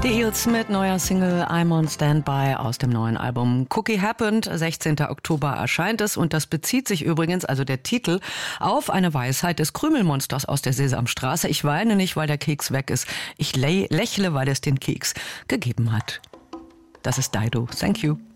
Die Eels mit neuer Single I'm on Standby aus dem neuen Album Cookie Happened. 16. Oktober erscheint es und das bezieht sich übrigens, also der Titel, auf eine Weisheit des Krümelmonsters aus der Sesamstraße. Ich weine nicht, weil der Keks weg ist. Ich lächle, weil es den Keks gegeben hat. Das ist Dido. Thank you.